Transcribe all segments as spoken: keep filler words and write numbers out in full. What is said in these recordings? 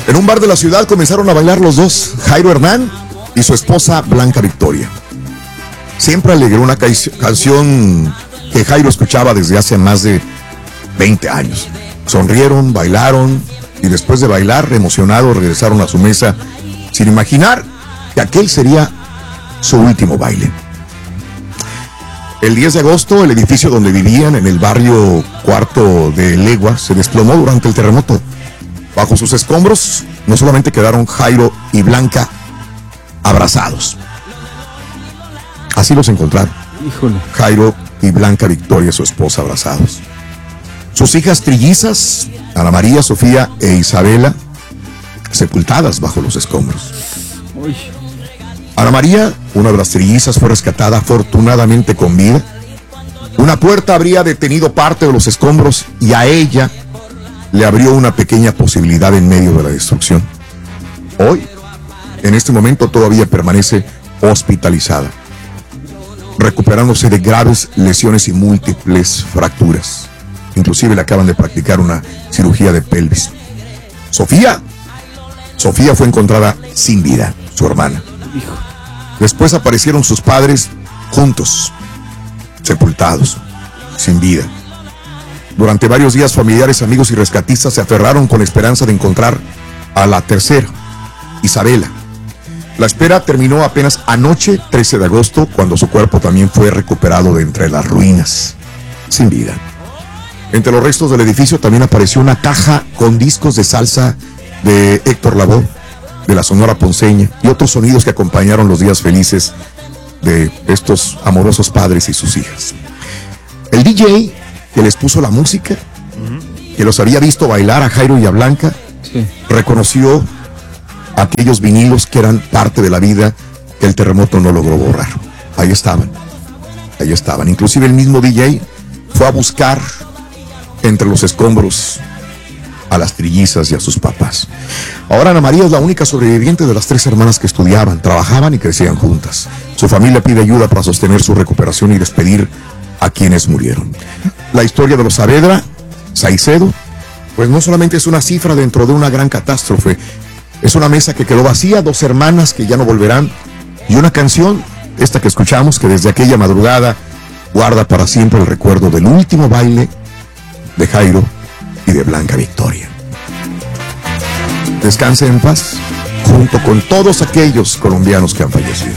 En un bar de la ciudad comenzaron a bailar los dos, Jairo Hernán y su esposa Blanca Victoria. Siempre alegró una ca- canción que Jairo escuchaba desde hace más de veinte años. Sonrieron, bailaron y después de bailar, emocionados, regresaron a su mesa sin imaginar que aquel sería su último baile. El diez de agosto, el edificio donde vivían en el barrio Cuarto de Legua se desplomó durante el terremoto. Bajo sus escombros no solamente quedaron Jairo y Blanca abrazados. Así los encontraron. Híjole. Jairo y Blanca Victoria, su esposa, abrazados. Sus hijas trillizas, Ana María, Sofía e Isabela, sepultadas bajo los escombros. Uy. Ana María, una de las trillizas, fue rescatada afortunadamente con vida. Una puerta habría detenido parte de los escombros y a ella le abrió una pequeña posibilidad en medio de la destrucción. Hoy, en este momento, todavía permanece hospitalizada, recuperándose de graves lesiones y múltiples fracturas. Inclusive le acaban de practicar una cirugía de pelvis. Sofía, Sofía fue encontrada sin vida, su hermana. Después aparecieron sus padres juntos, sepultados, sin vida. Durante varios días, familiares, amigos y rescatistas se aferraron con la esperanza de encontrar a la tercera, Isabela. La espera terminó apenas anoche, trece de agosto, cuando su cuerpo también fue recuperado de entre las ruinas, sin vida. Entre los restos del edificio también apareció una caja con discos de salsa de Héctor Lavoe, de la Sonora Ponceña, y otros sonidos que acompañaron los días felices de estos amorosos padres y sus hijas. El D J que les puso la música, uh-huh. que los había visto bailar a Jairo y a Blanca, sí. reconoció aquellos vinilos que eran parte de la vida que el terremoto no logró borrar. Ahí estaban, ahí estaban. Inclusive el mismo D J fue a buscar entre los escombros a las trillizas y a sus papás. Ahora Ana María es la única sobreviviente de las tres hermanas que estudiaban, trabajaban y crecían juntas. Su familia pide ayuda para sostener su recuperación y despedir a quienes murieron. La historia de los Saavedra, Saicedo, pues no solamente es una cifra dentro de una gran catástrofe, es una mesa que quedó vacía, dos hermanas que ya no volverán, y una canción, esta que escuchamos, que desde aquella madrugada guarda para siempre el recuerdo del último baile de Jairo y de Blanca Victoria. Descanse en paz, junto con todos aquellos colombianos que han fallecido.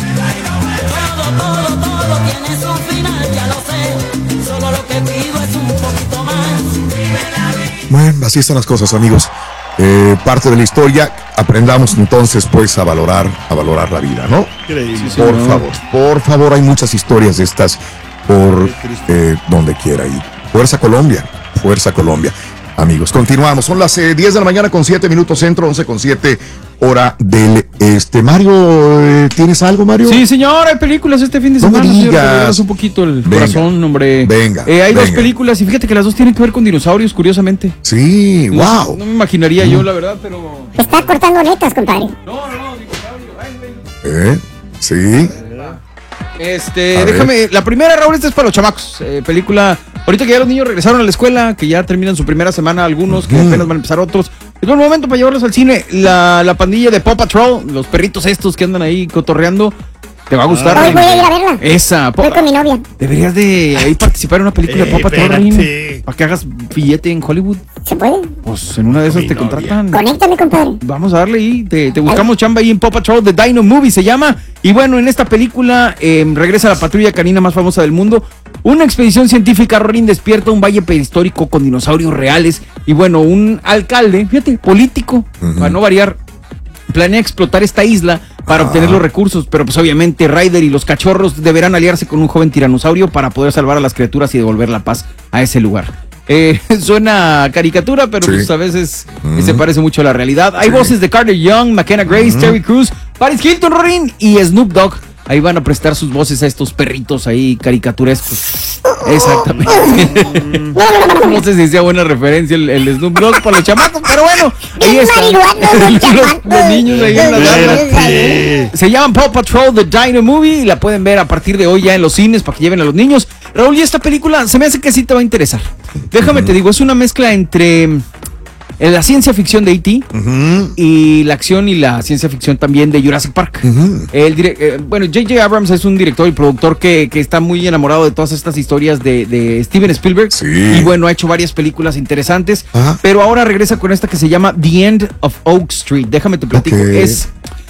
Bueno, así están las cosas, amigos. Eh, parte de la historia, aprendamos entonces pues a valorar, a valorar la vida, ¿no? Increíble. Sí, por favor, por favor, hay muchas historias de estas por eh, donde quiera ir. Fuerza Colombia, Fuerza Colombia. Amigos, continuamos. Son las eh, diez de la mañana con siete minutos centro, once con siete hora del este. Mario, eh, ¿tienes algo, Mario? Sí, señor, hay películas este fin de no semana. Me digas. Un poquito el venga, corazón, hombre. Venga. Eh, hay venga. dos películas y fíjate que las dos tienen que ver con dinosaurios, curiosamente. Sí, no, wow. No me imaginaría mm. yo, la verdad, pero. Te está cortando netas, compadre. No, no, no, dinosaurio. Ay, ¿Eh? Sí. Este, a déjame, ver. la primera, Raúl, esta es para los chamacos. Eh, película, ahorita que ya los niños regresaron a la escuela, que ya terminan su primera semana, algunos que mm. apenas van a empezar otros. Es buen momento para llevarlos al cine. La, la pandilla de Paw Patrol, los perritos estos que andan ahí cotorreando. Te va a gustar. Hoy voy a ir a verla. Esa. Voy con mi novia. Deberías de ahí participar en una película eh, de Paw Patrol, espérate. para que hagas billete en Hollywood. ¿Se puede? Pues en una de esas Mi te novia. contratan. Conéctame, compadre. Vamos a darle ahí, te, te buscamos chamba ahí en Paw Patrol, The Dino Movie se llama. Y bueno, en esta película eh, regresa la patrulla canina más famosa del mundo. Una expedición científica, Rorin, despierta un valle prehistórico con dinosaurios reales. Y bueno, un alcalde, fíjate, político, uh-huh. para no variar, planea explotar esta isla para ah. obtener los recursos. Pero pues obviamente Ryder y los cachorros deberán aliarse con un joven tiranosaurio para poder salvar a las criaturas y devolver la paz a ese lugar. Eh, suena a caricatura, pero sí. pues a veces mm. se parece mucho a la realidad. Hay sí. voces de Carter Young, McKenna Grace, mm. Terry Crews, Paris Hilton, Rorin y Snoop Dogg. Ahí van a prestar sus voces a estos perritos ahí caricaturescos. Exactamente. No sé si sea buena referencia el, el Snoop Dogg para los chamacos, pero bueno, ahí están los, los niños ahí en la sala. Se llaman Paw Patrol The Dino Movie y la pueden ver a partir de hoy ya en los cines para que lleven a los niños. Raúl, y esta película se me hace que sí te va a interesar. Déjame uh-huh. te digo, es una mezcla entre la ciencia ficción de E T Ujú. y la acción y la ciencia ficción también de Jurassic Park. Ujú. El dire- eh, bueno, J J Abrams es un director y productor que, que está muy enamorado de todas estas historias de, de Steven Spielberg. Sí. Y bueno, ha hecho varias películas interesantes. Ajá. Pero ahora regresa con esta que se llama The End of Oak Street. Déjame te platico. Ok. Es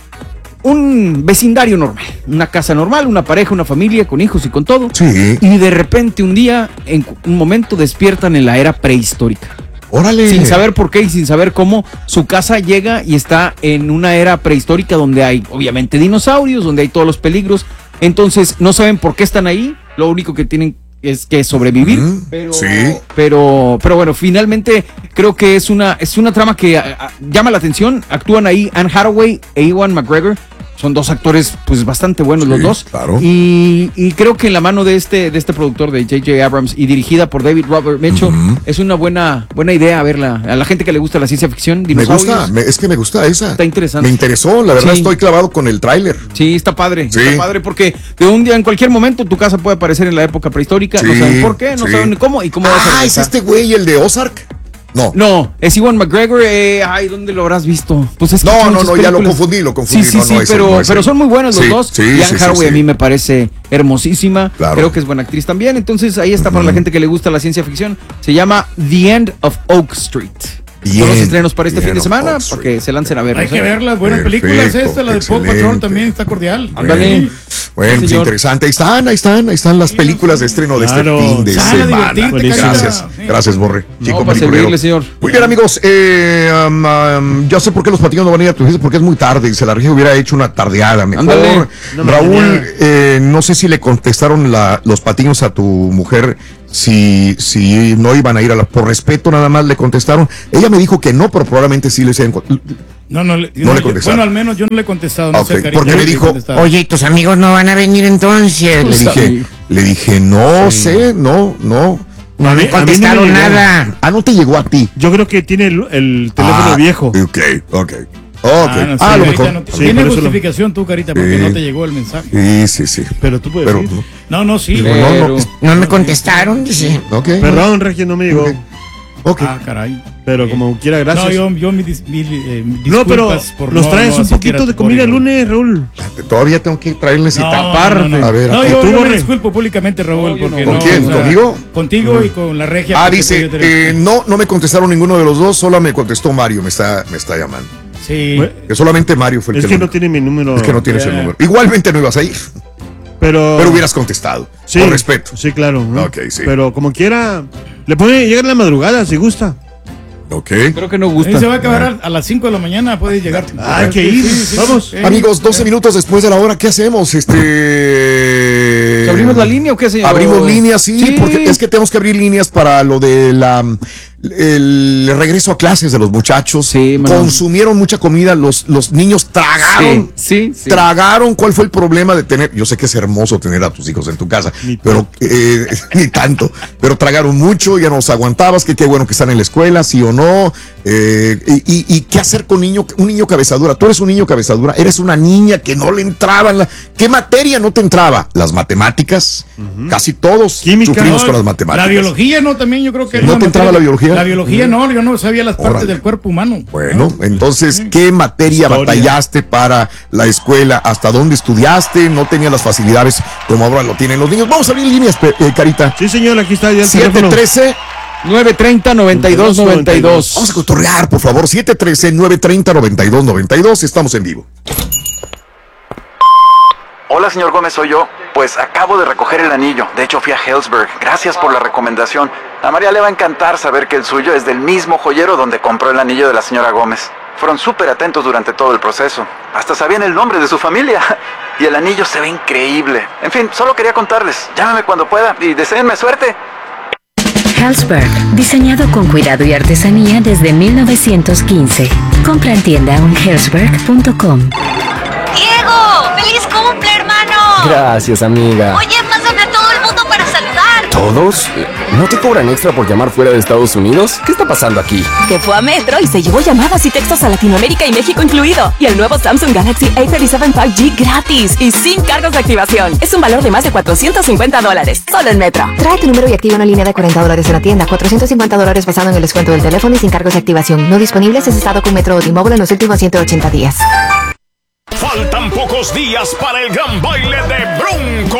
un vecindario normal. Una casa normal, una pareja, una familia con hijos y con todo. Sí. Y de repente un día, en un momento, despiertan en la era prehistórica. Órale. Sin saber por qué y sin saber cómo, su casa llega y está en una era prehistórica donde hay obviamente dinosaurios, donde hay todos los peligros. Entonces no saben por qué están ahí, lo único que tienen es que sobrevivir. Ujú, Pero, sí. pero, pero bueno, finalmente creo que es una, es una trama que a, a, llama la atención. Actúan ahí Anne Hathaway e Ewan McGregor. Son dos actores pues bastante buenos Sí, los dos. claro. Y, y creo que en la mano de este, de este productor de J J Abrams y dirigida por David Robert Mitchell, Ujú. es una buena, buena idea verla. A la gente que le gusta la ciencia ficción, Me dinosaurios. gusta, me- es que me gusta esa. Está interesante. Me interesó, la verdad Sí. estoy clavado con el tráiler. Sí, está padre. Sí. Está padre porque de un día, en cualquier momento, tu casa puede aparecer en la época prehistórica. No Sí, saben por qué, no sí. saben cómo y cómo vas a Ah, es regresar. este güey, el de Ozark. No. No, es Ewan McGregor. Eh, ay, ¿dónde lo habrás visto? Pues es que No, son no, muchas no, ya lo películas. confundí, lo confundí. Sí, sí, No, sí, no es él, pero, no es pero él. son muy buenos los Sí, dos. sí, y Anne sí, sí, Hathaway sí. a mí me parece hermosísima. Claro. Creo que es buena actriz también. Entonces ahí está para la gente que le gusta la ciencia ficción. Se llama The End of Oak Street. Bien, Son los estrenos para este bien fin de of semana, Oak Street. para que se lancen a ver. Hay que verlas, buenas Perfecto, películas esta, la de Paw Patrol excelente. también está cordial. Ándale. Bueno, Sí, pues señor. interesante. Ahí están, ahí están, ahí están las películas de estreno de Claro. este fin de Sal a semana. divertirte, Gracias, carita. gracias, Borre. Chico para peliculero. servirle, señor. Muy bien, amigos. Eh, um, um, ya sé por qué los patinos no van a ir a tu fiesta, porque es muy tarde y se la regia hubiera hecho una tardeada mejor. Ándale. No, Raúl, mañana. eh, no sé si le contestaron la- los patinos a tu mujer. Si, si no iban a ir a la, por respeto nada más le contestaron. Ella me dijo que no, pero probablemente sí les hayan. No, no, le- No le yo- contestaron. bueno, al menos yo no le he contestado. No Ok, sé, cariño, porque yo me no le he dijo, contestado. Oye, tus amigos no van a venir entonces. Le Pues, dije, amigo. le dije, no sé, no, no. No A mí- me a mí no contestaron me llegó. nada. Ah, no te llegó a ti. Yo creo que tiene el, el teléfono Ah, viejo. Ok, ok. Ok. Ah, no, sí, Ah, a lo ahorita mejor. no te- Sí, Tiene por eso lo- justificación tú, Carita, porque Sí. no te llegó el mensaje. Sí, sí, sí. Pero tú puedes Pero, decir. No, no, sí. Digo, güey. no, no, Pero- No me contestaron, dice. ok. Perdón, Regio, no me llegó. Ok. Ok. Ah, caray. Pero como quiera, gracias. No, yo, yo mi, dis- mi, eh, mis No, pero disculpas por nos no- traes no un asistir a poquito tu de comida el código. lunes, Raúl. Todavía tengo que traerles y No, tapar. no, no. A ver, No, ¿a yo, tú, yo me Borre? disculpo públicamente, Raúl, No, yo porque no. no. ¿Con quién? o sea, ¿Conmigo? Contigo y con la regia. Ah, porque dice, yo te- eh, no, no me contestaron ninguno de los dos, solo me contestó Mario, me está, me está llamando. Sí. Bueno, Que solamente Mario fue el Es que, que no, no tiene mi número. es que no tienes el Ya. número. Igualmente no ibas a ir, Pero, pero hubieras contestado. sí, Con respeto. Sí, claro. ¿no? Ok, sí. Pero como quiera, le puede llegar en la madrugada si gusta. Ok. Creo que no Ahí gusta. se va a acabar a, a las cinco de la mañana, puede llegar. Ah, hay que ir. Vamos. sí. Amigos, doce minutos después de la hora, ¿qué hacemos? Este. ¿Abrimos la línea o qué, señor? Abrimos líneas, sí, Sí. porque es que tenemos que abrir líneas para lo de la el regreso a clases de los muchachos. Sí, mano. Consumieron mucha comida, los, los niños tragaron. Sí, sí, sí. Tragaron. ¿Cuál fue el problema de tener? Yo sé que es hermoso tener a tus hijos en tu casa, Ni pero eh, ni tanto. Pero tragaron mucho, ya no los aguantabas. Que qué bueno que están en la escuela, sí o no. Eh, y, y- y qué hacer con niño, un niño cabezadura. Tú eres un niño cabezadura, eres una niña que no le entraba. En la, ¿qué materia no te entraba? Las matemáticas. Casi todos Química. sufrimos No, con las matemáticas. La biología no, también yo creo que. ¿No es una te entraba materia- la biología? La biología no, yo no sabía las partes Órale. del cuerpo humano. Bueno, entonces, ¿qué materia Historia. batallaste para la escuela? ¿Hasta dónde estudiaste? ¿No tenía las facilidades como ahora lo tienen los niños? Vamos a abrir líneas, pe- eh, Carita. Sí, señor, aquí está ya el siete teléfono. trece, nueve treinta, noventa y dos, noventa y dos. vamos a cotorrear, por favor. siete trece, nueve treinta, noventa y dos noventa y dos. Estamos en vivo. Hola, señor Gómez, soy yo. Pues acabo de recoger el anillo. De hecho, fui a Hellsberg. Gracias por la recomendación. A María le va a encantar saber que el suyo es del mismo joyero donde compró el anillo de la señora Gómez. Fueron súper atentos durante todo el proceso. Hasta sabían el nombre de su familia. Y el anillo se ve increíble. En fin, solo quería contarles. Llámame cuando pueda y deseenme suerte. Hellsberg, diseñado con cuidado y artesanía desde mil novecientos quince. Compra en tienda o en hellsberg punto com. ¡Diego! ¡Feliz cumple, hermano! Gracias, amiga. Oye, pásame a todo el mundo para saludar. ¿Todos? ¿No te cobran extra por llamar fuera de Estados Unidos? ¿Qué está pasando aquí? Que fue a Metro y se llevó llamadas y textos a Latinoamérica y México incluido. Y el nuevo Samsung Galaxy A treinta y siete cinco G gratis y sin cargos de activación. Es un valor de más de cuatrocientos cincuenta dólares. Solo en Metro. Trae tu número y activa una línea de cuarenta dólares en la tienda. cuatrocientos cincuenta dólares basado en el descuento del teléfono y sin cargos de activación. No disponible si has estado con Metro o T-Mobile en los últimos ciento ochenta días. Faltan pocos días para el gran baile de Bronco.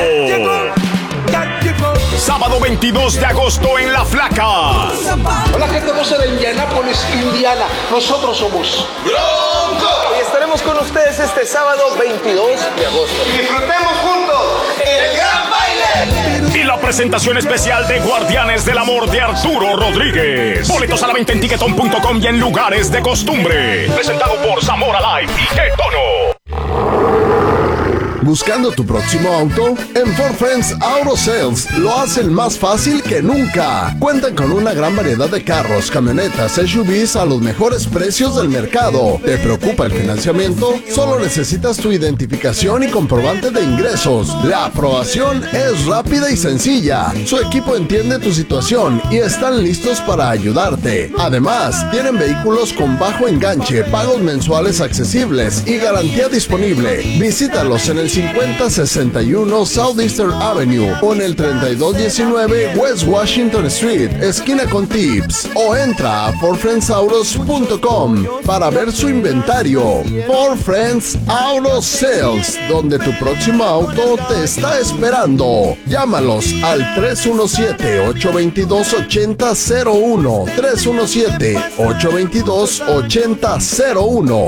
Sábado veintidós de agosto en La Flaca. Hola gente hermosa de Indianápolis, Indiana. Nosotros somos Bronco. Y estaremos con ustedes este sábado veintidós de agosto. Disfrutemos juntos el gran baile. Y la presentación especial de Guardianes del Amor de Arturo Rodríguez. Boletos a la venta en tiquetón punto com y en lugares de costumbre. Presentado por Zamora Live y Qué Tono. ¿Buscando tu próximo auto? En Ford Friends Auto Sales lo hacen más fácil que nunca. Cuentan con una gran variedad de carros, camionetas, S U Vs a los mejores precios del mercado. ¿Te preocupa el financiamiento? Solo necesitas tu identificación y comprobante de ingresos. La aprobación es rápida y sencilla. Su equipo entiende tu situación y están listos para ayudarte. Además, tienen vehículos con bajo enganche, pagos mensuales accesibles y garantía disponible. Visítalos en el cincuenta sesenta y uno Southeastern Avenue o en el treinta y dos diecinueve West Washington Street, esquina con Tips, o entra a ford friends autos punto com para ver su inventario. Ford Friends Auto Sales, donde tu próximo auto te está esperando. Llámalos al tres uno siete, ocho dos dos, ocho cero cero uno, tres uno siete, ocho dos dos, ocho cero cero uno.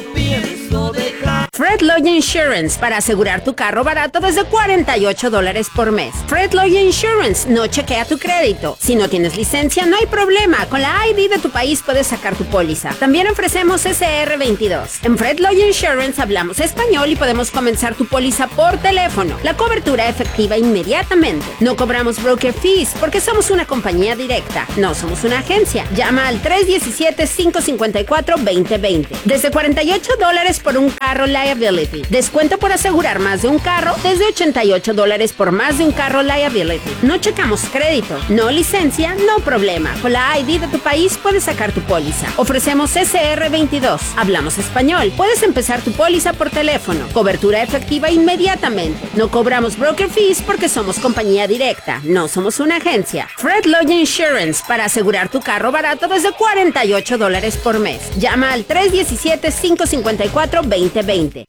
Fred Lloyd Insurance, para asegurar tu carro barato desde cuarenta y ocho dólares por mes. Fred Lloyd Insurance no chequea tu crédito. Si no tienes licencia, no hay problema. Con la I D de tu país puedes sacar tu póliza. También ofrecemos S R veintidós. En Fred Lloyd Insurance hablamos español y podemos comenzar tu póliza por teléfono. La cobertura efectiva inmediatamente. No cobramos broker fees porque somos una compañía directa. No somos una agencia. Llama al tres uno siete, cinco cinco cuatro, dos cero dos cero. Desde cuarenta y ocho dólares por un carro liability. Descuento por asegurar más de un carro desde ochenta y ocho dólares por más de un carro liability. No checamos crédito, no licencia, no problema. Con la I D de tu país puedes sacar tu póliza. Ofrecemos S R veintidós. Hablamos español. Puedes empezar tu póliza por teléfono. Cobertura efectiva inmediatamente. No cobramos broker fees porque somos compañía directa. No somos una agencia. Fred Lloyd Insurance, para asegurar tu carro barato desde cuarenta y ocho dólares por mes. Llama al tres uno siete, cinco cinco cuatro, dos cero dos cero.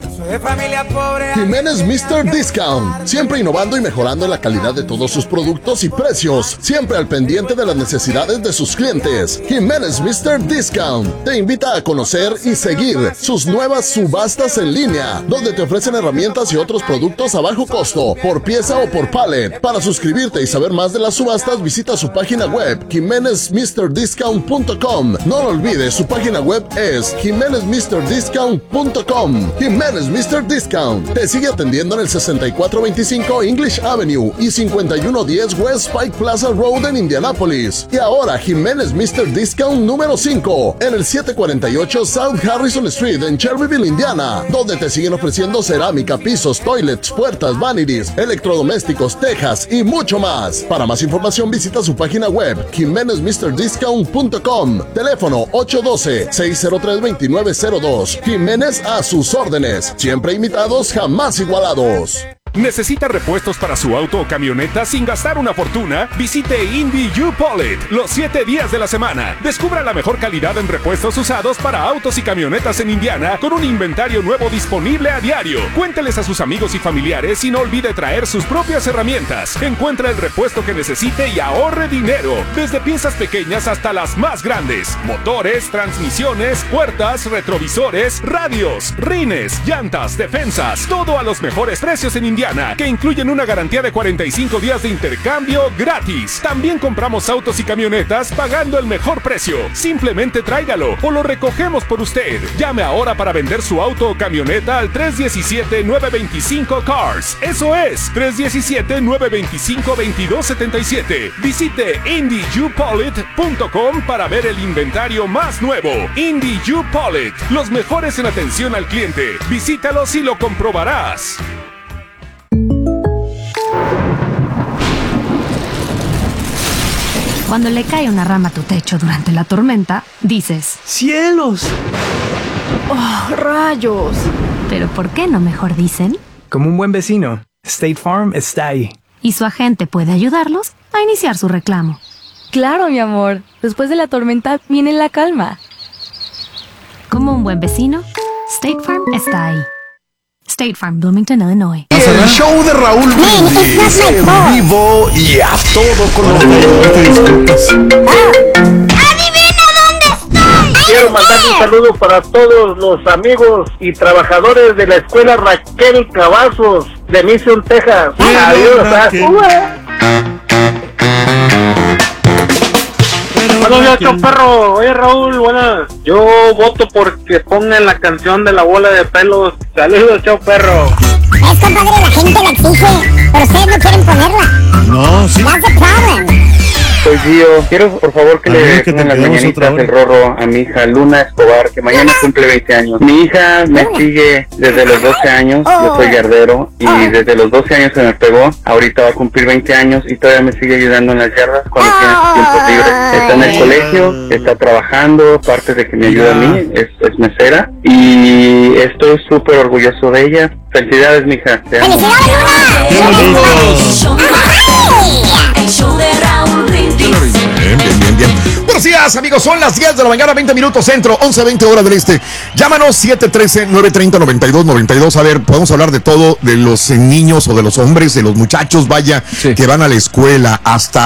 Jiménez mister Discount, siempre innovando y mejorando en la calidad de todos sus productos y precios, siempre al pendiente de las necesidades de sus clientes. Jiménez mister Discount te invita a conocer y seguir sus nuevas subastas en línea, donde te ofrecen herramientas y otros productos a bajo costo, por pieza o por pallet. Para suscribirte y saber más de las subastas, visita su página web jiménez mister discount punto com. No lo olvides, su página web es jiménez mister discount punto com. Jiménez mister Discount te sigue atendiendo en el sesenta y cuatro veinticinco English Avenue y cincuenta y uno diez West Pike Plaza Road en Indianápolis. Y ahora Jiménez mister Discount número cinco en el setecientos cuarenta y ocho South Harrison Street en Shelbyville, Indiana, donde te siguen ofreciendo cerámica, pisos, toilets, puertas, vanities, electrodomésticos, tejas y mucho más. Para más información visita su página web jiménez mister discount punto com. Teléfono ocho uno dos, seis cero tres, dos nueve cero dos. Jiménez a sus órdenes. Siempre imitados, jamás igualados. ¿Necesita repuestos para su auto o camioneta sin gastar una fortuna? Visite Indy U-Polit los siete días de la semana. Descubra la mejor calidad en repuestos usados para autos y camionetas en Indiana con un inventario nuevo disponible a diario. Cuénteles a sus amigos y familiares y no olvide traer sus propias herramientas. Encuentra el repuesto que necesite y ahorre dinero. Desde piezas pequeñas hasta las más grandes. Motores, transmisiones, puertas, retrovisores, radios, rines, llantas, defensas. Todo a los mejores precios en Indiana, que incluyen una garantía de cuarenta y cinco días de intercambio gratis. También compramos autos y camionetas pagando el mejor precio. Simplemente tráigalo o lo recogemos por usted. Llame ahora para vender su auto o camioneta al tres uno siete, nueve dos cinco, CARS. Eso es, tres uno siete, nueve dos cinco, dos dos siete siete. Visite indy u polit punto com para ver el inventario más nuevo. Indy U-Polit, los mejores en atención al cliente. Visítalos y lo comprobarás. Cuando le cae una rama a tu techo durante la tormenta, dices: ¡cielos! ¡Oh, rayos! Pero ¿por qué no mejor dicen? Como un buen vecino, State Farm está ahí. Y su agente puede ayudarlos a iniciar su reclamo. Claro, mi amor. Después de la tormenta viene la calma. Como un buen vecino, State Farm está ahí. State Farm, Bloomington, Illinois. El show de Raúl Brindis en vivo y a todo color. Quiero mandar un saludo para todos los amigos y trabajadores de la escuela Raquel Cavazos de Mission, Texas. Adiós. Buenos días, Chau Perro. Oye, Raúl, buenas. Yo voto porque pongan la canción de la bola de pelos. Saludos, Chau Perro. Es compadre, la gente la exige, pero ustedes no quieren ponerla. No, sí. That's the problem. Soy Gio. Quiero, por favor, que le pongan las mañanitas del Rorro a mi hija Luna Escobar, que mañana cumple veinte años. Mi hija me sigue desde los doce años. Yo soy yardero y desde los doce años se me pegó. Ahorita va a cumplir veinte años y todavía me sigue ayudando en las yardas cuando tiene tiempo libre. Está en el colegio, está trabajando, aparte de que me ayuda a mí, es, es mesera. Y estoy súper orgulloso de ella. Felicidades, mija. Te amo. Bien, bien, bien, bien. Buenos días, amigos. Son las diez de la mañana, veinte minutos centro, once veinte horas del este. Llámanos siete uno tres, nueve tres cero, nueve dos nueve dos. A ver, podemos hablar de todo, de los niños o de los hombres, de los muchachos, vaya, sí, que van a la escuela.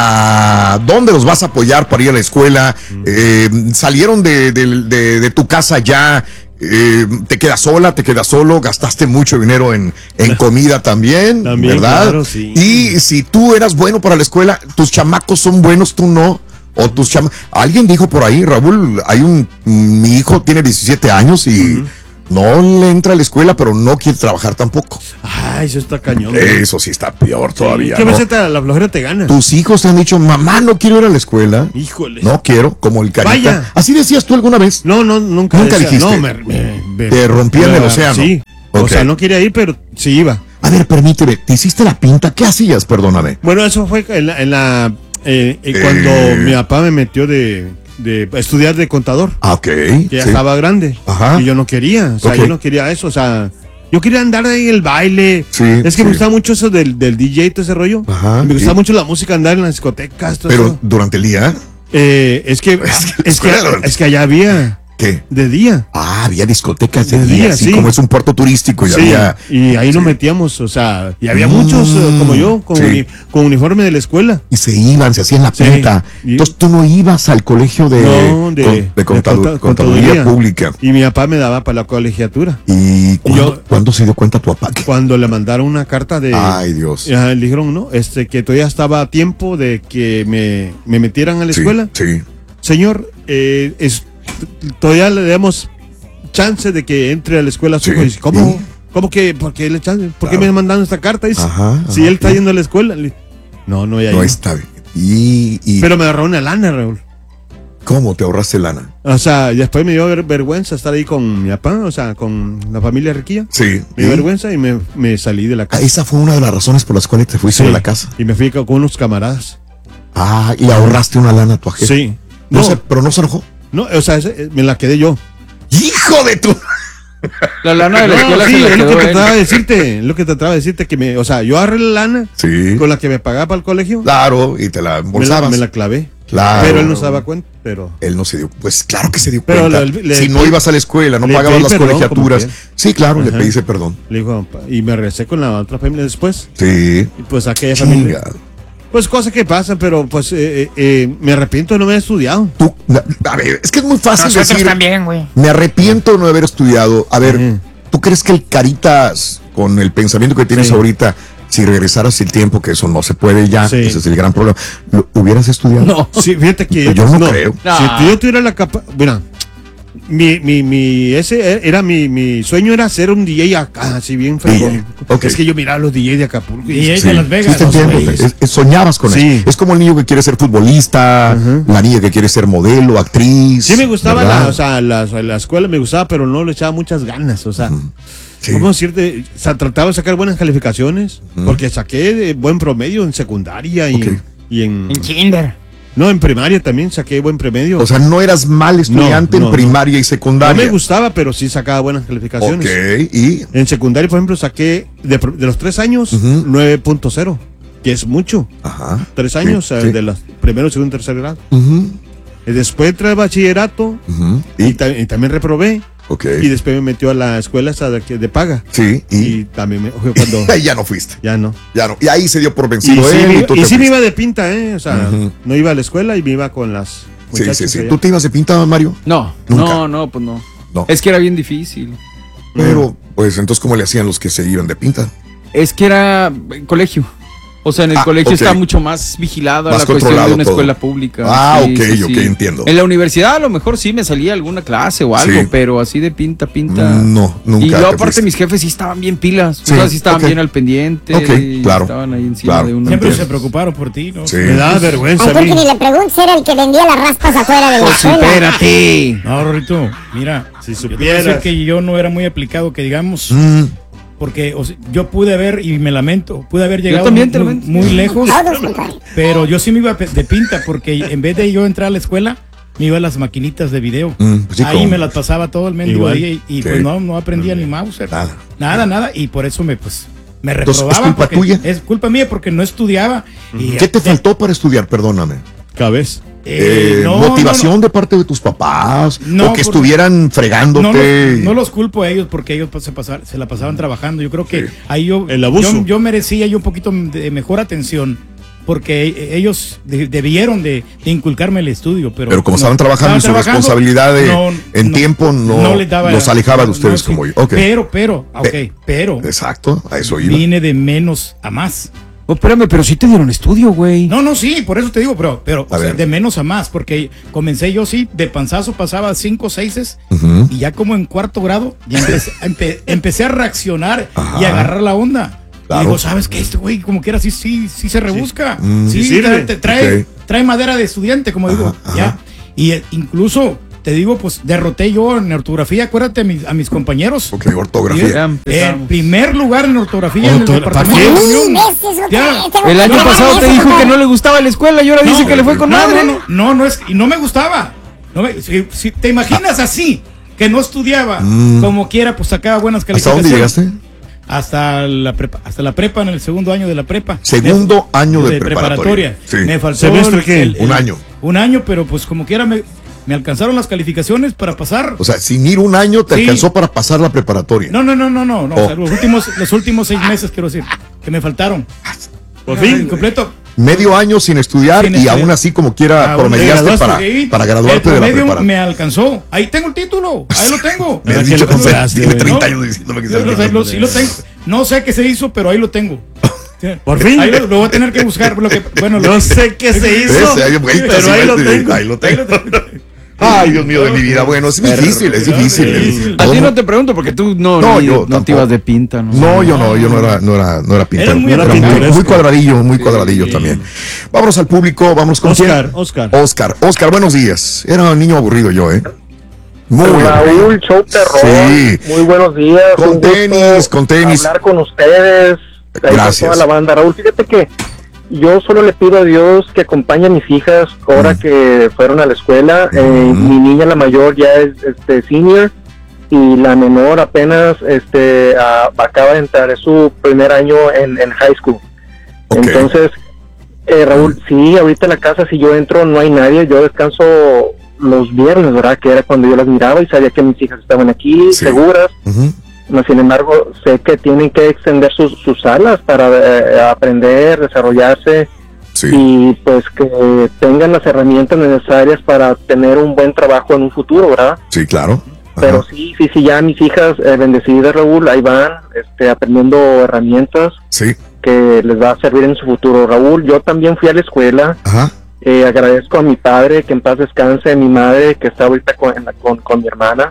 ¿Hasta dónde los vas a apoyar para ir a la escuela? Mm. Eh, ¿Salieron de, de, de, de tu casa ya? Eh, ¿Te quedas sola? ¿Te quedas solo? ¿Gastaste mucho dinero en, en comida también? también ¿verdad? Claro, sí. Y si tú eras bueno para la escuela, tus chamacos son buenos, tú no. O tus chama... Alguien dijo por ahí, Raúl, hay un... Mi hijo tiene diecisiete años y... Uh-huh. No le entra a la escuela, pero no quiere trabajar tampoco. Ah, eso está cañón. Eso sí está peor todavía. Sí, ¿qué ¿no? veces te, la flojera te gana? Tus hijos te han dicho, mamá, no quiero ir a la escuela. Híjole. No quiero, como el Carita. Vaya. ¿Así decías tú alguna vez? No, no, nunca. Nunca decía, dijiste. No, me, me, me, te rompían el océano. Sí. Okay. O sea, no quería ir, pero sí iba. A ver, permíteme, ¿te hiciste la pinta? ¿Qué hacías? Perdóname. Bueno, eso fue en la... En la eh, eh, cuando eh. mi papá me metió de... de estudiar de contador. Ah, ok. Que ya sí. estaba grande. Ajá. Y yo no quería, o sea, okay. yo no quería eso, o sea, yo quería andar ahí en el baile. Sí, es que sí. me gustaba mucho eso del, del D J y todo ese rollo. Ajá. Me gustaba sí. mucho la música, andar en las discotecas. Todo Pero eso. durante el día. Eh, es que, es que, es que, es que allá había. ¿Qué? De día. Ah, había discotecas de, de día, día, así sí. como es un puerto turístico y sí, había... Y ahí sí. nos metíamos, o sea, y había mm, muchos uh, como yo, con, sí. uni, con uniforme de la escuela. Y se iban, se hacían la pinta. Sí. Entonces tú no ibas al colegio de, no, de, con, de, contadu- de contaduría, contaduría pública. Y mi papá me daba para la colegiatura. ¿Y cuándo, yo, ¿cuándo se dio cuenta tu papá? Que... Cuando le mandaron una carta de... Ay, Dios. Ya, le dijeron, no, este, que todavía estaba a tiempo de que me, me metieran a la sí, escuela. Sí. Señor, eh, es... todavía le damos chance de que entre a la escuela. Sí, dice, ¿cómo? Sí. ¿Cómo que? ¿Por qué le chance? ¿Por claro. qué me mandaron esta carta? Dice, ajá, si ajá, él está sí. yendo a la escuela. Le, no, no, ya no está bien. Y, y... Pero me ahorró una lana, Raúl. ¿Cómo te ahorraste lana? O sea, después me dio ver, vergüenza estar ahí con mi papá, o sea, con la familia riquilla. Sí. Me dio vergüenza y me, me salí de la casa. Ah, esa fue una de las razones por las cuales te fuiste sí. de la casa. Y me fui con unos camaradas. Ah, y ahorraste una lana a tu agente. Sí. No, no se, pero no se enojó. No, o sea, me la quedé yo. ¡Hijo de tu! La lana de la escuela no, sí, se la es lo que él. trataba de decirte, es lo que trataba de decirte que me, o sea, yo agarré la lana sí. con la que me pagaba para el colegio. Claro, y te la embolsabas. Me la, me la clavé. Claro. Pero él no se daba cuenta, pero él no se dio, pues claro que se dio pero cuenta. Le, le, si no ibas a la escuela, no pagabas las perdón, colegiaturas. Sí, claro, ajá. le pediste perdón. Le dijo, y me regresé con la otra familia después. Sí. Y pues aquella Chinga. familia. Pues cosas que pasan, pero pues eh, eh, me arrepiento de no haber estudiado. Tú, a ver, es que es muy fácil Nosotros decir. También, güey. Me arrepiento de no haber estudiado. A ver, uh-huh. ¿tú crees que el Caritas, con el pensamiento que tienes sí. ahorita, si regresaras el tiempo, que eso no se puede ya, sí. ese es el gran problema, ¿lo hubieras estudiado? No, sí, fíjate que yo no, no creo. No. Si yo tuviera la capa, bueno, mi, mi, mi, ese era mi, mi sueño era ser un D J acá, así bien fregón. Okay. Es que yo miraba los D J de Acapulco. D J sí. de Las Vegas. Sí, te entiendo. Es, es, soñabas con sí. eso. Es como el niño que quiere ser futbolista, uh-huh. la niña que quiere ser modelo, actriz. Sí me gustaba la, o sea, la, la escuela me gustaba, pero no le echaba muchas ganas, o sea. Uh-huh. Sí. ¿Cómo decirte? O sea, trataba de sacar buenas calificaciones, uh-huh. porque saqué de buen promedio en secundaria y, okay. y en... En kinder. No, en primaria también saqué buen promedio. O sea, no eras mal estudiante No, no, en primaria no. y secundaria. No me gustaba, pero sí sacaba buenas calificaciones. Ok, y en secundaria, por ejemplo, saqué de, de los tres años uh-huh. nueve punto cero, que es mucho. Ajá. Tres años, sí, o sea, sí. de los primero, segundo, tercer grado. Uh-huh. Y después entré al bachillerato uh-huh. y, y, ta- y también reprobé. Okay. Y después me metió a la escuela esa de, de paga. Sí. Y, y también me, cuando y ya no fuiste. Ya no. Ya no. Y ahí se dio por vencido y él. Sí, y tú y te sí fuiste. me iba de pinta, ¿eh? O sea, uh-huh. no iba a la escuela y me iba con las muchachas. Sí, sí, sí. Allá. ¿Tú te ibas de pinta, Mario? No. ¿Nunca? No, no, pues no. no. Es que era bien difícil. Pero, pues, entonces, ¿cómo le hacían los que se iban de pinta? Es que era en colegio. O sea, en el ah, colegio okay. está mucho más vigilado más la cuestión de una todo. escuela pública. Ah, sí, ok, sí, ok, sí. entiendo. En la universidad a lo mejor sí me salía alguna clase o algo, sí. pero así de pinta, pinta. No, nunca. Y luego aparte mis jefes sí estaban bien pilas, sí, o sea, sí estaban okay. bien al pendiente. Ok, claro. Estaban ahí encima claro. de uno. Siempre se preocuparon por ti, ¿no? Sí. Me da vergüenza. Ay, porque ni le preguntes, era el que vendía las raspas afuera de la pues escuela. Espérate. No, Rorrito, mira, si supieras. Yo que yo no era muy aplicado, que digamos. Mm. Porque o sea, yo pude haber, y me lamento, pude haber llegado también, muy, muy lejos, pero yo sí me iba de pinta, porque en vez de yo entrar a la escuela, me iba a las maquinitas de video. Mm, pues sí, ahí ¿cómo? Me las pasaba todo el mendigo ahí, y, y sí. pues no, no aprendía no, ni mouse. Nada. Nada, nada, y por eso me, pues, me Entonces, reprobaba. ¿es culpa tuya? Es culpa mía porque no estudiaba. Uh-huh. Y ¿qué te faltó para estudiar? Perdóname. Cabeza. Eh, eh, no, motivación no, no. de parte de tus papás no, o que estuvieran fregándote. No los, no los culpo a ellos porque ellos pues, se, pasaban, se la pasaban trabajando. Yo creo que sí. ahí yo, el abuso. yo yo merecía yo un poquito de mejor atención porque ellos de, debieron de, de inculcarme el estudio, pero pero como no, estaban trabajando en su responsabilidad de, no, en tiempo no, no les daba, los alejaba de ustedes como yo. Okay. Pero pero okay, pero exacto, a eso iba. Vine de menos a más. Oh, espérame, pero sí te dieron estudio, güey. No, no, sí, por eso te digo, pero, pero o sea, de menos a más, porque comencé yo sí, de panzazo pasaba cinco, seises, uh-huh. y ya como en cuarto grado, ya empecé, empe, empecé a reaccionar Ajá. y a agarrar la onda. Claro. Y digo, ¿sabes qué? Este güey, como quiera, sí, sí, sí se rebusca. Sí, mm, sí, sí te, te trae, okay. trae madera de estudiante, como digo, Ajá. ya. Y eh, incluso... Te digo, pues derroté yo en ortografía, acuérdate a mis, a mis compañeros. Ok, ortografía. En primer lugar en ortografía en el departamento de Unión. Ya, el año pasado te dijo que no le gustaba la escuela y ahora no, dice que le fue con no, madre. No, no, no, no es, y no me gustaba. No me, si, si te imaginas así, que no estudiaba, mm. como quiera, pues sacaba buenas calificaciones. ¿Hasta dónde llegaste? Hasta la prepa, hasta la prepa, en el segundo año de la prepa. Segundo me, año de, de preparatoria. preparatoria. Sí. Me faltó ¿Semestre qué? El, el, un año. Un año, pero pues como quiera me... Me alcanzaron las calificaciones para pasar. O sea, sin ir un año te sí. alcanzó para pasar la preparatoria. No, no, no, no, no. no. Oh. O sea, los últimos, los últimos seis meses, quiero decir, que me faltaron. Por fin. Completo. Medio año sin estudiar sin y estudiar. Aún así como quiera ah, promediaste para, sí. para graduarte de la preparatoria. Me alcanzó. Ahí tengo el título. Ahí lo tengo. Me has dicho que tiene treinta años diciéndome que se lo, lo, sí lo tengo. No sé qué se hizo, pero ahí lo tengo. Por fin. Ahí lo, lo voy a tener que buscar. Lo que, bueno, lo no que, sé qué se hizo, ese, pero ahí lo tengo. Ahí lo tengo. Ay, Dios mío de mi vida. Bueno, es difícil, es difícil. A ti no te pregunto porque tú no, no, ni, yo no te ibas de pinta, ¿no? No, yo no, yo no era, no era, no era pinta. Era muy, era muy, muy cuadradillo, muy cuadradillo sí. también. Vámonos al público, vamos con Oscar, quién? Oscar. Oscar, Oscar, buenos días. Era un niño aburrido yo, ¿eh? Muy Raúl, show terror. Sí. Muy buenos días. Con tenis, con tenis. Hablar con ustedes. Gracias. Con toda la banda. Raúl, fíjate que yo solo le pido a Dios que acompañe a mis hijas ahora mm. que fueron a la escuela. Mm. Eh, mi niña, la mayor, ya es este senior y la menor apenas este a, acaba de entrar, es su primer año en, en high school. Okay. Entonces, eh, Raúl, mm. sí, ahorita en la casa si yo entro no hay nadie, yo descanso los viernes, ¿verdad? Que era cuando yo las miraba y sabía que mis hijas estaban aquí, sí. seguras. Uh-huh. Sin embargo, sé que tienen que extender sus, sus alas para eh, aprender, desarrollarse sí. y pues que tengan las herramientas necesarias para tener un buen trabajo en un futuro, ¿verdad? Sí, claro. Ajá. Pero sí, sí, sí, ya mis hijas eh, bendecidas, Raúl, ahí van este, aprendiendo herramientas sí. que les va a servir en su futuro. Raúl, yo también fui a la escuela. Ajá. Eh, agradezco a mi padre, que en paz descanse, a mi madre, que está ahorita con, con, con mi hermana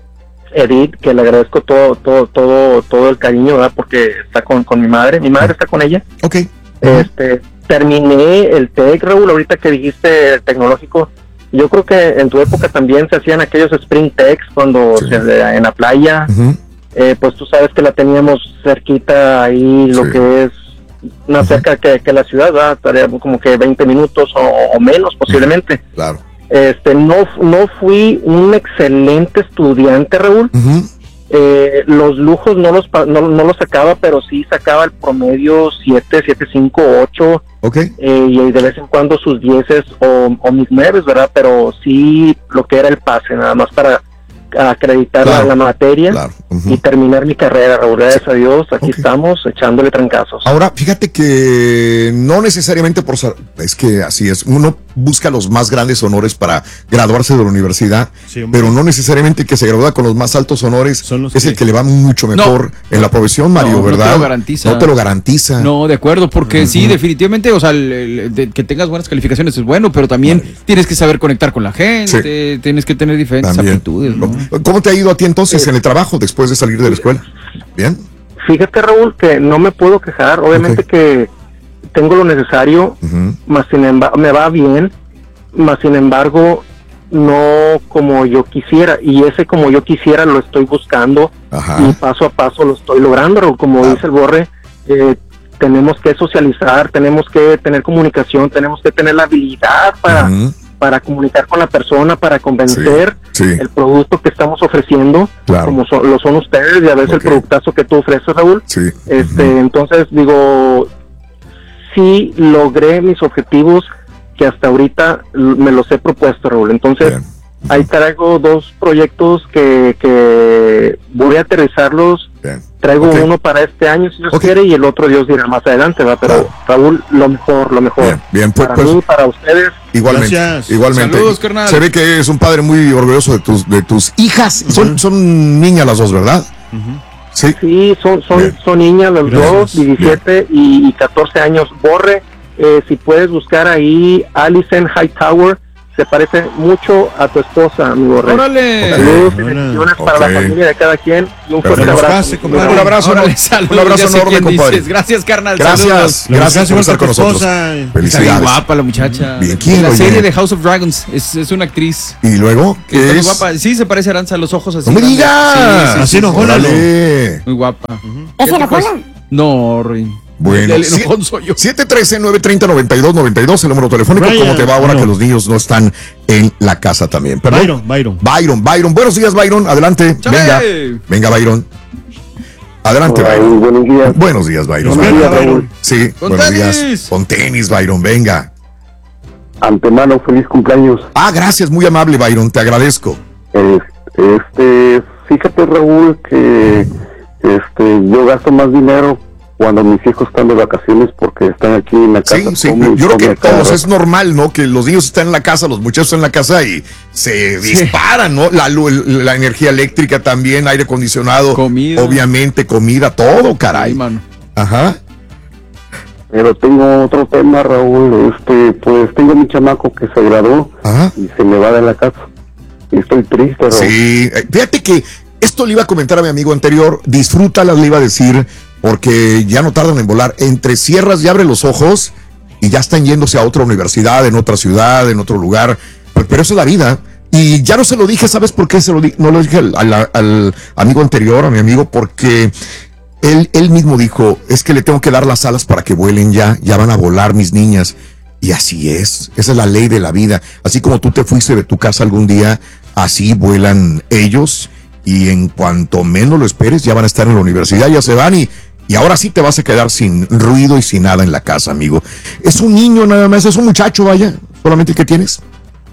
Edith, que le agradezco todo todo todo todo el cariño, ¿verdad? Porque está con, con mi madre, mi madre está con ella. Ok. Este, terminé el TEC, Raúl, ahorita que dijiste el tecnológico, yo creo que en tu época también se hacían aquellos Spring Techs cuando sí. se, en la playa, uh-huh. eh, pues tú sabes que la teníamos cerquita ahí, lo sí. que es más uh-huh. cerca que, que la ciudad, ¿verdad? Estaría como que veinte minutos o, o menos posiblemente. Claro. Este, no, no fui un excelente estudiante, Raúl. Uh-huh. Eh, los lujos no los no, no los sacaba, pero sí sacaba el promedio siete, siete, cinco, ocho. Okay. Eh, y de vez en cuando sus dieces o, o mis nueves, ¿verdad? Pero sí lo que era el pase, nada más para acreditar claro, la, la materia claro. uh-huh. y terminar mi carrera, Raúl. Gracias sí. a Dios, aquí okay. estamos echándole trancazos. Ahora, fíjate que no necesariamente por... Es que así es, uno busca los más grandes honores para graduarse de la universidad, sí, pero no necesariamente el que se gradúa con los más altos honores es el que le va mucho mejor no. en la profesión, Mario, no, ¿verdad? No te lo garantiza. No te lo garantiza. No, de acuerdo, porque uh-huh. sí, definitivamente, o sea, el, el, de, que tengas buenas calificaciones es bueno, pero también vale. tienes que saber conectar con la gente, sí. tienes que tener diferentes también. aptitudes, ¿no? ¿Cómo te ha ido a ti entonces en el trabajo después de salir de la escuela? ¿Bien? Fíjate, Raúl, que no me puedo quejar. Obviamente okay. que tengo lo necesario, uh-huh. más sin embargo, me va bien, más sin embargo, no como yo quisiera. Y ese como yo quisiera lo estoy buscando Ajá. y paso a paso lo estoy logrando. Como ah. dice el Borre, eh, tenemos que socializar, tenemos que tener comunicación, tenemos que tener la habilidad para... Uh-huh. para comunicar con la persona, para convencer sí, sí. el producto que estamos ofreciendo, claro. como so, lo son ustedes, y a veces okay. el productazo que tú ofreces, Raúl. Sí. Este, uh-huh. Entonces, digo, sí logré mis objetivos que hasta ahorita me los he propuesto, Raúl. Entonces, uh-huh. ahí traigo dos proyectos que, que voy a aterrizarlos. Bien. Traigo okay. uno para este año, si Dios okay. quiere, y el otro Dios dirá más adelante, ¿va? Pero, claro. Raúl, lo mejor, lo mejor. Bien, bien pues, para pues, mí, para ustedes. Igualmente, Gracias. igualmente. Saludos, carnal. Se ve que es un padre muy orgulloso de tus, de tus hijas. Uh-huh. Son, son niñas las dos, ¿verdad? Uh-huh. Sí, sí son, son, son niñas las Gracias. dos, diecisiete y, y catorce años. Borre, eh, si puedes buscar ahí Alison Hightower. Se parece mucho a tu esposa, mi Borre. ¡Órale! Saludos y bendiciones okay. para la familia de cada quien y un fuerte abrazo. Un abrazo, Órale, saludos, un abrazo enorme, compadre. Gracias, carnal. Gracias, saludos. gracias por estar con nosotros. Felicidades. Muy guapa la muchacha. Bien, ¿quién? La serie de House of Dragons es, es una actriz. ¿Y luego? ¿Qué es? Guapa. Sí, se parece a Aranza, los ojos así. ¡No me digas! Sí, sí, así sí, enojona. Muy guapa. Uh-huh. ¿Es enojona? No, Rin. Bueno, siete uno tres, nueve tres cero, nueve dos nueve dos, el número telefónico. Brian, ¿cómo te va ahora no. que los niños no están en la casa también? ¿Perdón? Byron, Byron. Byron, Byron. Buenos días, Byron. Adelante. ¡Chale! Venga, venga, Byron. Adelante, Hola, Byron. Buenos días. Buenos días, Byron. Buenos días, Byron. Sí, Con buenos tenis. días. Con tenis, Byron. Venga. Antemano, feliz cumpleaños. Ah, gracias, muy amable, Byron. Te agradezco. Este, fíjate, Raúl, que este, yo gasto más dinero cuando mis hijos están de vacaciones porque están aquí en la casa. Sí, sí, yo creo que todos es normal, ¿no? Que los niños están en la casa, los muchachos están en la casa y se sí. disparan, ¿no? La, la energía eléctrica también, aire acondicionado, comida. Obviamente, comida, todo, caray. Sí, mano. Ajá. Pero tengo otro tema, Raúl, este, pues tengo mi chamaco que se graduó Ajá. y se me va de la casa. Y estoy triste, Raúl. Sí, fíjate que esto le iba a comentar a mi amigo anterior, disfrútala, le iba a decir, porque ya no tardan en volar. Entre cierras y abres los ojos y ya están yéndose a otra universidad, en otra ciudad, en otro lugar. Pero, pero eso es la vida. Y ya no se lo dije, ¿sabes por qué se lo di? No lo dije al, al, al amigo anterior, a mi amigo, porque él, él mismo dijo, es que le tengo que dar las alas para que vuelen ya, ya van a volar mis niñas. Y así es, esa es la ley de la vida. Así como tú te fuiste de tu casa algún día, así vuelan ellos. Y en cuanto menos lo esperes, ya van a estar en la universidad, ya se van y Y ahora sí te vas a quedar sin ruido y sin nada en la casa, amigo. Es un niño nada más, es un muchacho, vaya. ¿Solamente el que tienes?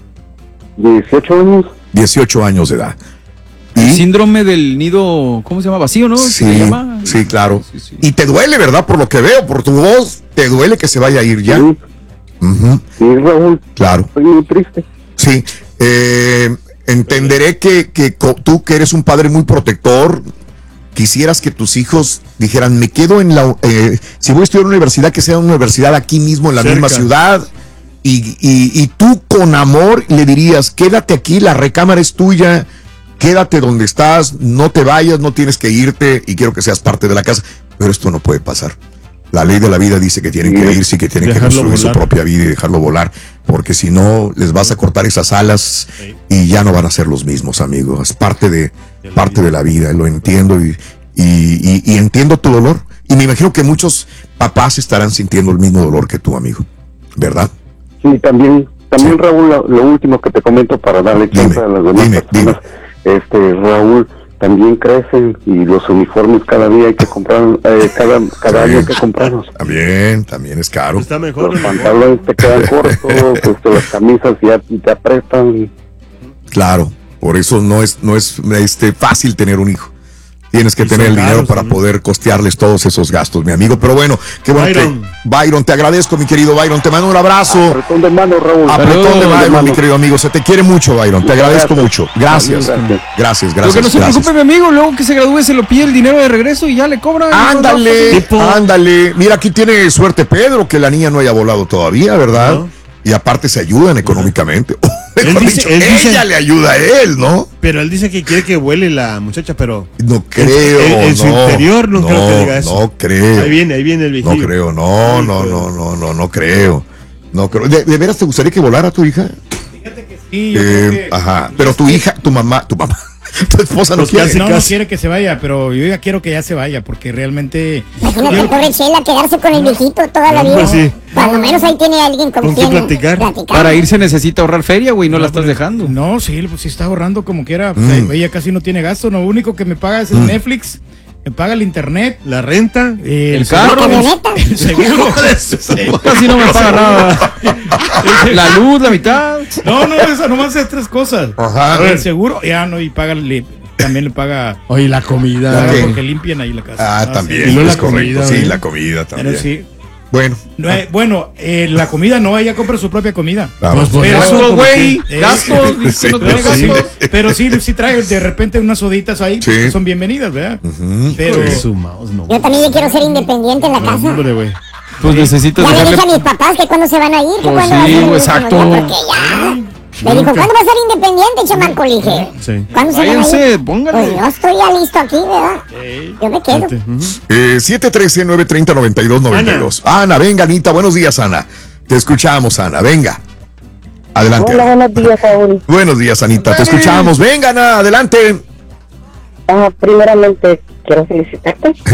dieciocho años. dieciocho años de edad. El síndrome del nido, ¿cómo se llama? Vacío, ¿no? Sí, ¿Se llama? sí, claro. Sí, sí. Y te duele, ¿verdad? Por lo que veo, por tu voz, te duele que se vaya a ir ya. Sí, uh-huh. sí, Raúl. Claro. Estoy muy triste. Sí, eh, entenderé que, que tú, que eres un padre muy protector, quisieras que tus hijos dijeran, me quedo en la... Eh, si voy a estudiar en una universidad, que sea una universidad aquí mismo, en la Cerca. misma ciudad, y, y, y tú con amor le dirías, quédate aquí, la recámara es tuya, quédate donde estás, no te vayas, no tienes que irte, y quiero que seas parte de la casa. Pero esto no puede pasar. La ley de la vida dice que tienen que irse y que tienen dejarlo que construir volar. Su propia vida y dejarlo volar, porque si no, les vas a cortar esas alas sí. y ya no van a ser los mismos, amigos. Es parte de, de parte vida. de la vida, lo entiendo y, y, y, y entiendo tu dolor Y me imagino que muchos papás estarán sintiendo el mismo dolor que tú, amigo, ¿verdad? Sí, también, también sí. Raúl, lo, lo último que te comento para darle chance a las demás dime, personas, dime. este, Raúl, también crecen y los uniformes cada día hay que comprar, eh, cada, cada sí. año hay que comprarlos. También, también es caro. Está mejor. Los pantalones te quedan cortos, este, las camisas ya te apretan. Claro, por eso no es, no es este, fácil tener un hijo. Tienes que y tener el dinero caros, para ¿no? poder costearles todos esos gastos, mi amigo. Pero bueno, qué bueno Byron. que... Byron, te agradezco, mi querido Byron. Te mando un abrazo. Apretón de mano, Raúl. Apretón de mano, mano, mi querido amigo. Se te quiere mucho, Byron. Te agradezco gracias. mucho. Gracias. Gracias, gracias. gracias Lo que no se gracias. preocupe, mi amigo. Luego que se gradúe se lo pide el dinero de regreso y ya le cobran. Ándale, ándale. Mira, aquí tiene suerte Pedro que la niña no haya volado todavía, ¿verdad? ¿No? Y aparte se ayudan económicamente. Él dice, dicho, él dice, ella le ayuda a él, ¿no? Pero él dice que quiere que vuele la muchacha, pero... No creo, En, en, en no, su interior no, no creo que diga eso. No creo. Ahí viene, ahí viene el viejillo. No creo, no, no, no, no, no, no creo. No creo. ¿De, de veras te gustaría que volara tu hija? Fíjate que sí. Yo eh, creo que, ajá, pero tu hija, tu mamá, tu mamá... Tu esposa no quiere. No, no quiere que se vaya, pero yo ya quiero que ya se vaya, porque realmente... Imagínate, yo... pobre Chela, quedarse con el viejito toda la vida. Pues sí. Cuando menos ahí tiene alguien con, ¿Con quien platicar? platicar. Para irse necesita ahorrar feria, güey, no, no la estás dejando. No, sí, pues sí está ahorrando como quiera. Mm. Pues, ella casi no tiene gasto, lo único que me paga es el mm. Netflix. Me paga el internet, la renta, eh, el, el carro, el seguro. Casi no me paga nada. La luz, la mitad. No, no, esa nomás es tres cosas. Ajá. El seguro, ya no, y paga le, también le paga. Oye, la comida. Claro, porque limpian ahí la casa. Ah, ah también. Sí. Y no la es comida, correcto. ¿eh? Sí, la comida también. Pero sí. Bueno. No, eh, bueno, eh, la comida no, ella compra su propia comida. Vamos. Pues gastos, güey. Eh, gastos. Sí, no tiene gastos. Sí. Pero sí, sí trae de repente unas soditas ahí sí. que son bienvenidas, ¿verdad? Uh-huh. Pero sí. Yo también ya quiero ser independiente en la casa. No, hombre, güey. Pues sí. necesitas. Ya le dije a mis papás que cuando se van a ir, que pues cuando sí, van a ir. exacto. Porque ya. Me dijo, ¿cuándo vas a ser independiente, chamaco? Le dije, sí. ¿cuándo se van a ir? Póngale. Pues yo estoy ya listo aquí, ¿verdad? Sí. Yo me quedo. Uh-huh. eh, siete uno tres, nueve tres cero, nueve dos nueve dos. Ana. Ana, venga, Anita. Buenos días, Ana. Te escuchamos, Ana. Venga. Adelante. Hola, buenos días, Raúl. Buenos días, Anita. Te escuchamos. Venga, Ana, adelante. Ah, primeramente, quiero felicitarte.